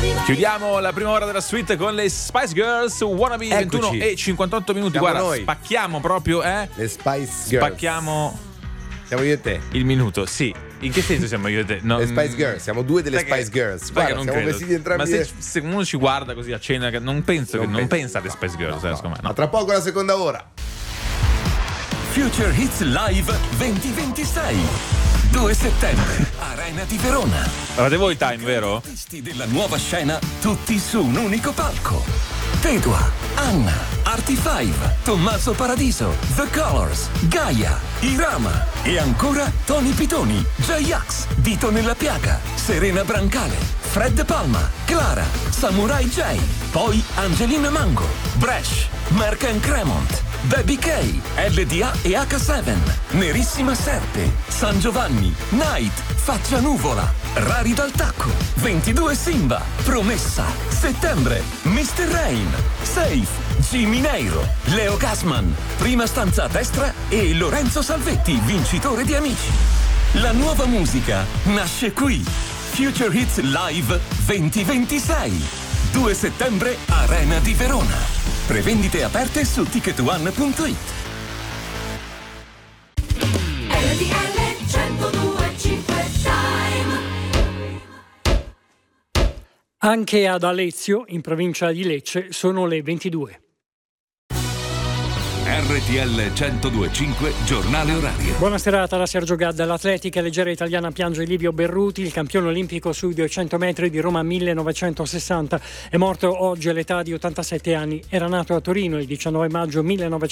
Chiudiamo la prima ora della suite con le Spice Girls. Wannabe. 21 e 58 minuti. Siamo guarda, noi. Spacchiamo proprio, Le Spice Girls. Spacchiamo Siamo io e te. il minuto, sì. In che senso siamo io e te? No, Le Spice Girls, siamo due delle sai che- Spice Girls. sai Guarda, che non siamo credo. vestiti entrambi. Ma se uno ci guarda così a cena, non penso che non pensa alle Spice Girls, secondo me. Ma tra poco la seconda ora. Future Hits Live 2026. 2 settembre, Arena di Verona. Avete voi il time, vero? Artisti della nuova scena, tutti su un unico palco. Tedua, Anna, Arti5, Tommaso Paradiso, The Colors, Gaia, Irama e ancora Tony Pitoni, J-Ax, Dito nella Piaga, Serena Brancale, Fred Palma, Clara, Samurai J, poi Angelina Mango, Bresh, Mark and Cremont, Baby K, LDA e H7, Nerissima Serpe, San Giovanni, Night, Faccia Nuvola, Rari dal Tacco, 22 Simba, Promessa, Settembre, Mr. Rain, Safe, Jimmy Neiro, Leo Gassman, Prima Stanza a Destra e Lorenzo Salvetti, vincitore di Amici. La nuova musica nasce qui. Future Hits Live 2026. 2 settembre, Arena di Verona. Prevendite aperte su ticketone.it. Anche ad Alezio, in provincia di Lecce, sono le 22. RTL 102.5 Giornale Orario. Buona serata da Sergio Gadda. L'atletica leggera italiana piange Livio Berruti, il campione olimpico sui 200 metri di Roma 1960. È morto oggi all'età di 87 anni. Era nato a Torino il 19 maggio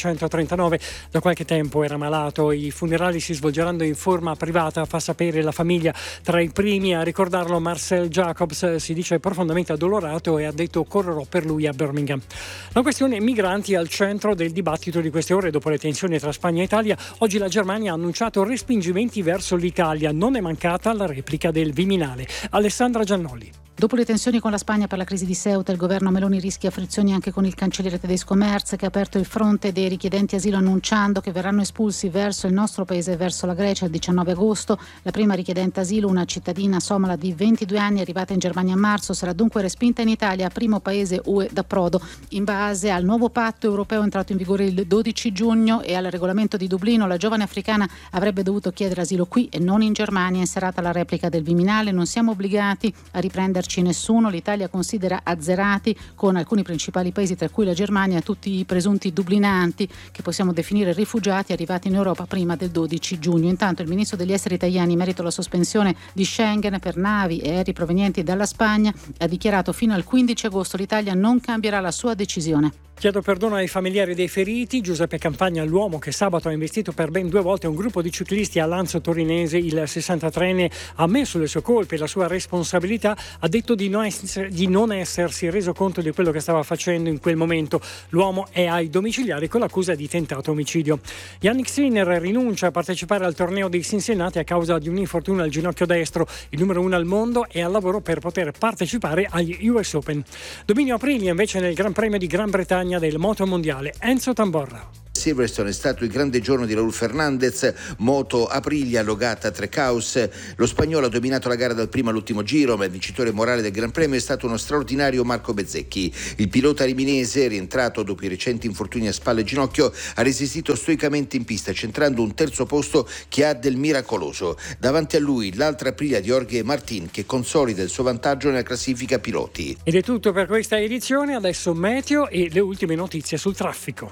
1939. Da qualche tempo era malato. I funerali si svolgeranno in forma privata, fa sapere la famiglia. Tra i primi a ricordarlo Marcel Jacobs, si dice profondamente addolorato e ha detto correrò per lui a Birmingham. La questione migranti è al centro del dibattito di queste ore. Dopo le tensioni tra Spagna e Italia, oggi la Germania ha annunciato respingimenti verso l'Italia. Non è mancata la replica del Viminale. Alessandra Giannoli. Dopo le tensioni con la Spagna per la crisi di Ceuta, il governo Meloni rischia frizioni anche con il cancelliere tedesco Merz, che ha aperto il fronte dei richiedenti asilo annunciando che verranno espulsi verso il nostro paese e verso la Grecia il 19 agosto. La prima richiedente asilo, una cittadina somala di 22 anni arrivata in Germania a marzo, sarà dunque respinta in Italia, primo paese UE d'approdo. In base al nuovo patto europeo entrato in vigore il 12 giugno e al regolamento di Dublino, la giovane africana avrebbe dovuto chiedere asilo qui e non in Germania. In serata la replica del Viminale. Non siamo obbligati a riprenderci nessuno. L'Italia considera azzerati con alcuni principali paesi, tra cui la Germania, tutti i presunti dublinanti che possiamo definire rifugiati arrivati in Europa prima del 12 giugno. Intanto il ministro degli esteri italiani, in merito alla sospensione di Schengen per navi e aerei provenienti dalla Spagna, ha dichiarato fino al 15 agosto l'Italia non cambierà la sua decisione. Chiedo perdono ai familiari dei feriti. Giuseppe Campagna, l'uomo che sabato ha investito per ben 2 volte un gruppo di ciclisti a Lanzo Torinese. Il 63enne ha ammesso le sue colpe e la sua responsabilità. Ha detto di non essersi reso conto di quello che stava facendo in quel momento. L'uomo è ai domiciliari con l'accusa di tentato omicidio. Yannick Sinner rinuncia a partecipare al torneo dei Cincinnati a causa di un infortunio al ginocchio destro. Il numero 1 al mondo è al lavoro per poter partecipare agli US Open. Dominio Aprilia invece nel Gran Premio di Gran Bretagna del moto mondiale. Enzo Tamborra. Silverstone è stato il grande giorno di Raúl Fernández, moto Aprilia allogata a Trecaus. Lo spagnolo ha dominato la gara dal primo all'ultimo giro, ma il vincitore morale del Gran Premio è stato uno straordinario Marco Bezzecchi. Il pilota riminese, rientrato dopo i recenti infortuni a spalle e ginocchio, ha resistito stoicamente in pista, centrando un terzo posto che ha del miracoloso. Davanti a lui l'altra Aprilia di Jorge Martín, che consolida il suo vantaggio nella classifica piloti. Ed è tutto per questa edizione. Adesso meteo e le ultime notizie sul traffico.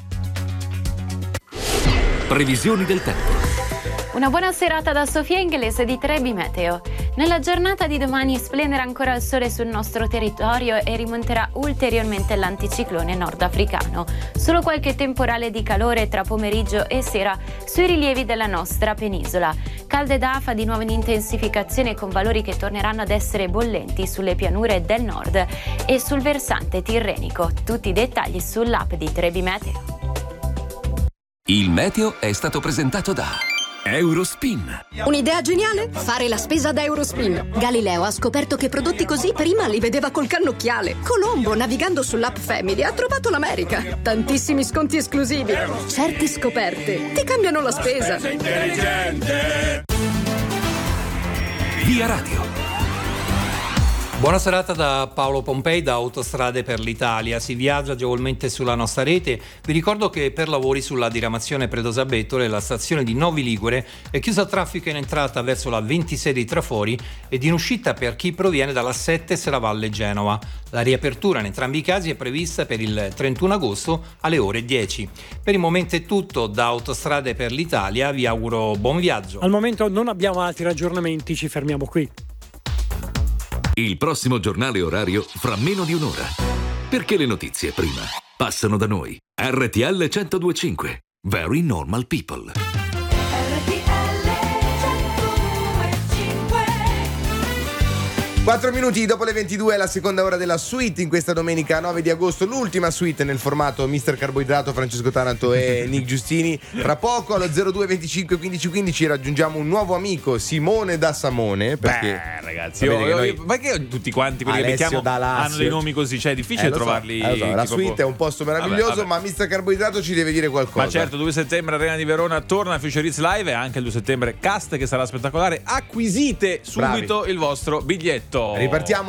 Previsioni del tempo. Una buona serata da Sofia Inglese di Trebi Meteo. Nella giornata di domani splenderà ancora il sole sul nostro territorio e rimonterà ulteriormente l'anticiclone nordafricano. Solo qualche temporale di calore tra pomeriggio e sera sui rilievi della nostra penisola. Calde d'afa di nuovo in intensificazione con valori che torneranno ad essere bollenti sulle pianure del nord e sul versante tirrenico. Tutti i dettagli sull'app di Trebi Meteo. Il meteo è stato presentato da Eurospin. Un'idea geniale? Fare la spesa da Eurospin. Galileo ha scoperto che prodotti così prima li vedeva col cannocchiale. Colombo, navigando sull'app Family, ha trovato l'America. Tantissimi sconti esclusivi. Certe scoperte ti cambiano la spesa. Via Radio. Buona serata da Paolo Pompei da Autostrade per l'Italia. Si viaggia agevolmente sulla nostra rete. Vi ricordo che per lavori sulla diramazione Predosa-Bettole la stazione di Novi Ligure è chiusa al traffico in entrata verso la 26 di Trafori ed in uscita per chi proviene dalla 7 Serravalle Genova. La riapertura in entrambi i casi è prevista per il 31 agosto alle ore 10. Per il momento è tutto da Autostrade per l'Italia. Vi auguro buon viaggio. Al momento non abbiamo altri aggiornamenti, ci fermiamo qui. Il prossimo giornale orario fra meno di un'ora. Perché le notizie prima passano da noi. RTL 102.5. Very Normal People. 4 minuti dopo le 22 è la seconda ora della suite in questa domenica 9 di agosto, l'ultima suite nel formato Mister Carboidrato, Francesco Taranto e Nick Giustini. Tra poco allo 02 25 15 15 raggiungiamo un nuovo amico, Simone da Samone, perché ragazzi, perché tutti quanti quelli che mettiamo hanno dei nomi così, cioè è difficile trovarli. La suite è un posto meraviglioso, ma Mister Carboidrato ci deve dire qualcosa. Ma certo, 2 settembre Arena di Verona torna a Future Hits Live e anche il 2 settembre Cast che sarà spettacolare. Acquisite subito il vostro biglietto. Ripartiamo